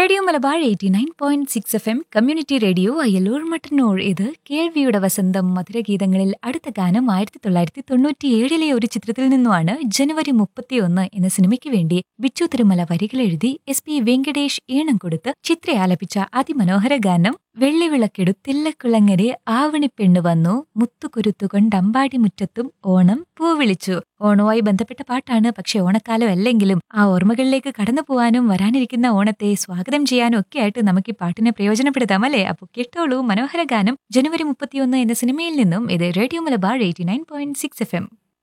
Radio Malabar 89.6 FM community radio Ayyalur Mattannur. ഇത് കേൾവിയുടെ വസന്തം. മധുരഗീതങ്ങളിൽ അടുത്ത ഗാനം 1997 ഒരു ചിത്രത്തിൽ നിന്നുമാണ്. ജനുവരി 31 എന്ന സിനിമയ്ക്ക് വേണ്ടി ബിച്ചു തിരുമല വരികൾ എഴുതി SP വെങ്കടേഷ് ഈണം കൊടുത്ത് ചിത്ര ആലപിച്ച അതിമനോഹര ഗാനം. വെള്ളിവിളക്കെടുത്തില്ലക്കുളങ്ങരെ ആവണിപ്പെണ്ണു വന്നു, മുത്തുകുരുത്തുകൊണ്ട് അമ്പാടി മുറ്റത്തും ഓണം പൂവിളിച്ചു. ഓണവുമായി ബന്ധപ്പെട്ട പാട്ടാണ്. പക്ഷെ ഓണക്കാലം അല്ലെങ്കിലും ആ ഓർമ്മകളിലേക്ക് കടന്നു പോകാനും വരാനിരിക്കുന്ന ഓണത്തെ സ്വാഗതം ചെയ്യാനും ഒക്കെ ആയിട്ട് നമുക്ക് ഈ പാട്ടിനെ പ്രയോജനപ്പെടുത്താം അല്ലേ? അപ്പോൾ കേട്ടോളൂ മനോഹര ഗാനം ജനുവരി 31 എന്ന സിനിമയിൽ നിന്നും. ഇത് റേഡിയോ മലബാർ 89.6 FM.